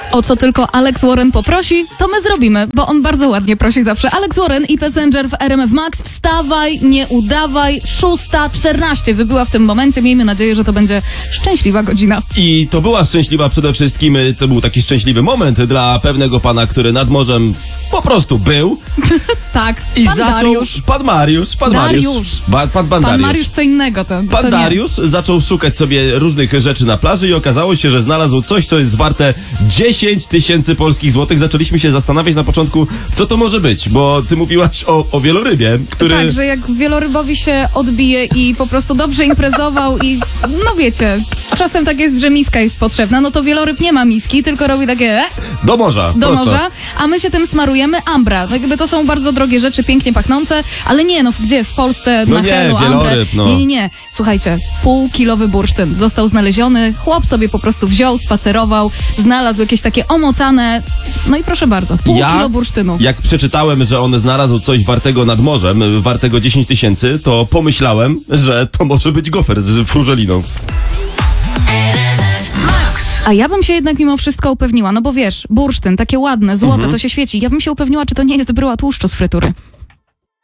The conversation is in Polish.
O co tylko Alex Warren poprosi, to my zrobimy, bo on bardzo ładnie prosi zawsze. Alex Warren i Passenger w RMF Max. Wstawaj, nie udawaj. 6:14 wybyła w tym momencie. Miejmy nadzieję, że to będzie szczęśliwa godzina. I to była szczęśliwa przede wszystkim, to był taki szczęśliwy moment dla pewnego pana, który nad morzem po prostu był. Tak, I pan zaczął... Dariusz. Pan Mariusz. Pan Dariusz. Mariusz co innego, to Pan nie. Dariusz zaczął szukać sobie różnych rzeczy na plaży i okazało się, że znalazł coś, co jest warte 10 000 polskich złotych. Zaczęliśmy się zastanawiać na początku, co to może być, bo ty mówiłaś o wielorybie, który... Tak, że jak wielorybowi się odbije i po prostu dobrze imprezował i no wiecie, czasem tak jest, że miska jest potrzebna, no to wieloryb nie ma miski, tylko robi takie Do morza. do prosto. morza, a my się tym smarujemy ambra. No jakby to są bardzo drogie rzeczy, pięknie pachnące, ale nie, no gdzie? W Polsce No na nie, Helu, ambrę. wieloryb, no. Nie. Słuchajcie, półkilowy bursztyn został znaleziony, chłop sobie po prostu wziął, spacerował, znalazł jakieś takie omotane, no i proszę bardzo, kilo bursztynu. Jak przeczytałem, że on znalazł coś wartego nad morzem, wartego 10 000, to pomyślałem, że to może być gofer z frużeliną. A ja bym się jednak mimo wszystko upewniła, no bo wiesz, bursztyn, takie ładne, złote, to się świeci. Ja bym się upewniła, czy to nie jest bryła tłuszczu z frytury.